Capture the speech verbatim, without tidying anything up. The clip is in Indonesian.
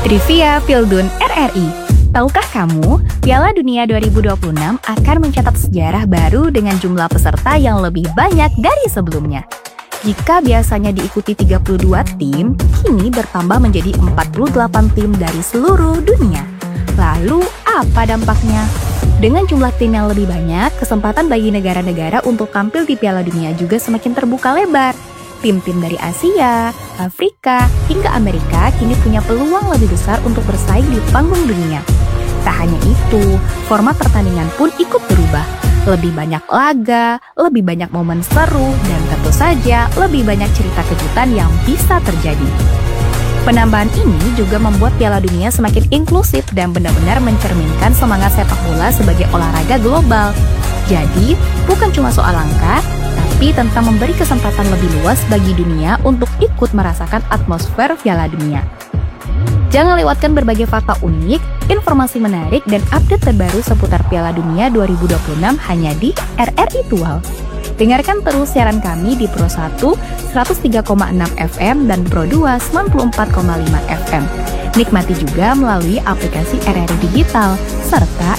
Trivia Pildun R R I. Tahukah kamu, Piala Dunia dua ribu dua puluh enam akan mencatat sejarah baru dengan jumlah peserta yang lebih banyak dari sebelumnya. Jika biasanya diikuti tiga puluh dua tim, kini bertambah menjadi empat puluh delapan tim dari seluruh dunia. Lalu, apa dampaknya? Dengan jumlah tim yang lebih banyak, kesempatan bagi negara-negara untuk tampil di Piala Dunia juga semakin terbuka lebar. Tim-tim dari Asia, Afrika, hingga Amerika kini punya peluang lebih besar untuk bersaing di panggung dunia. Tak hanya itu, format pertandingan pun ikut berubah. Lebih banyak laga, lebih banyak momen seru, dan tentu saja lebih banyak cerita kejutan yang bisa terjadi. Penambahan ini juga membuat Piala Dunia semakin inklusif dan benar-benar mencerminkan semangat sepak bola sebagai olahraga global. Jadi, bukan cuma soal angka, tapi tentang memberi kesempatan lebih luas bagi dunia untuk ikut merasakan atmosfer Piala Dunia. Jangan lewatkan berbagai fakta unik, informasi menarik, dan update terbaru seputar Piala Dunia dua ribu dua puluh enam hanya di R R I Tual. Dengarkan terus siaran kami di Pro satu seratus tiga koma enam F M dan Pro dua sembilan puluh empat koma lima F M. Nikmati juga melalui aplikasi R R I Digital serta